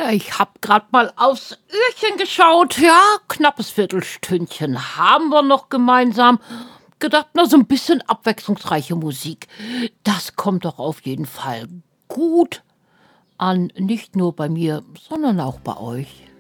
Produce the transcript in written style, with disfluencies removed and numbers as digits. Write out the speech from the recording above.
Ich hab grad mal aufs Uhrchen geschaut. Ja, knappes Viertelstündchen haben wir noch gemeinsam. Gedacht, na, so ein bisschen abwechslungsreiche Musik. Das kommt doch auf jeden Fall gut an, nicht nur bei mir, sondern auch bei euch.